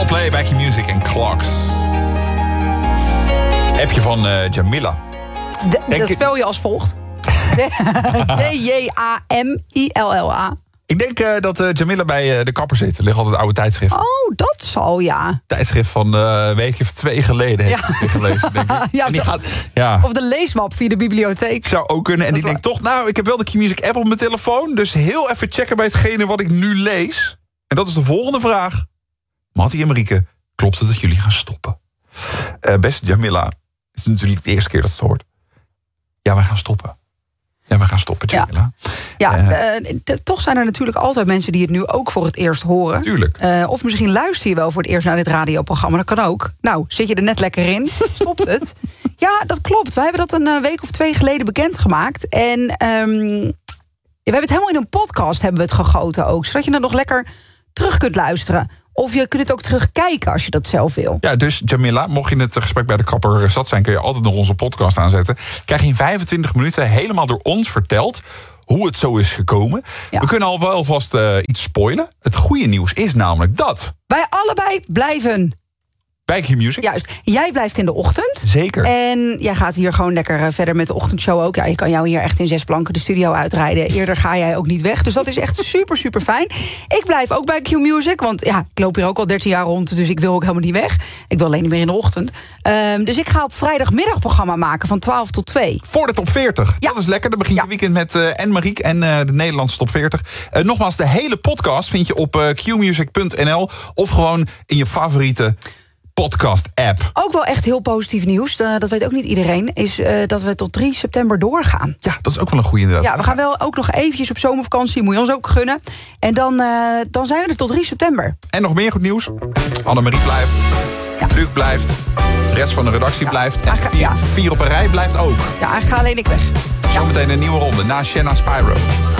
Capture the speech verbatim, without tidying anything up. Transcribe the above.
Coldplay, Back in Music en Clocks. Appje van uh, Jamila. De, dat spel je als volgt. D J A M I L L A. Ik denk uh, dat uh, Jamila bij uh, de kapper zit. Er liggen altijd oude tijdschriften. Oh, dat zal, ja. Tijdschrift van uh, een weekje of twee geleden heeft ja. ik gelezen, denk ik. ja, en die de, gaat, ja. Of de leesmap via de bibliotheek. Zou ook kunnen. En dat die denkt toch, nou, ik heb wel de Q-Music app op mijn telefoon. Dus heel even checken bij hetgene wat ik nu lees. En dat is de volgende vraag. Mattie en Marieke, klopt het dat jullie gaan stoppen? Uh, beste Jamila, het is natuurlijk de eerste keer dat ze het hoort. Ja, wij gaan stoppen. Ja, we gaan stoppen, Jamila. Ja, ja uh, t- toch zijn er natuurlijk altijd mensen die het nu ook voor het eerst horen. Tuurlijk. Uh, of misschien luister je wel voor het eerst naar dit radioprogramma. Dat kan ook. Nou, zit je er net lekker in? Stopt het? Ja, dat klopt. We hebben dat een uh, week of twee geleden bekendgemaakt. En um, we hebben het helemaal in een podcast hebben we het gegoten ook. Zodat je dan nog lekker terug kunt luisteren. Of je kunt het ook terugkijken als je dat zelf wil. Ja, dus Jamila, mocht je in het gesprek bij de kapper zat zijn, kun je altijd nog onze podcast aanzetten. Krijg je in vijfentwintig minuten helemaal door ons verteld hoe het zo is gekomen. Ja. We kunnen al wel vast uh, iets spoilen. Het goede nieuws is namelijk dat wij allebei blijven bij Q-Music. Juist. Jij blijft in de ochtend. Zeker. En jij gaat hier gewoon lekker uh, verder met de ochtendshow ook. Ja, je kan jou hier echt in zes planken de studio uitrijden. Eerder ga jij ook niet weg. Dus dat is echt super, super fijn. Ik blijf ook bij Q-Music. Want ja, ik loop hier ook al dertien jaar rond. Dus ik wil ook helemaal niet weg. Ik wil alleen niet meer in de ochtend. Um, dus ik ga op vrijdagmiddagprogramma maken van twaalf tot twee. Voor de top veertig. Ja. Dat is lekker. Dan begint je ja. weekend met uh, en Marieke en uh, de Nederlandse top veertig. Uh, nogmaals, de hele podcast vind je op uh, q music punt n l. Of gewoon in je favoriete podcast-app. Ook wel echt heel positief nieuws, uh, dat weet ook niet iedereen, is uh, dat we tot drie september doorgaan. Ja, dat is ook wel een goede inderdaad. Ja, we gaan wel ook nog eventjes op zomervakantie, moet je ons ook gunnen. En dan, uh, dan zijn we er tot drie september. En nog meer goed nieuws. Annemarie blijft, ja. Luc blijft, de rest van de redactie ja. blijft. En ga, vier, ja. vier op een rij blijft ook. Ja, eigenlijk ga alleen ik weg. Zometeen een nieuwe ronde na Shanna Spyro.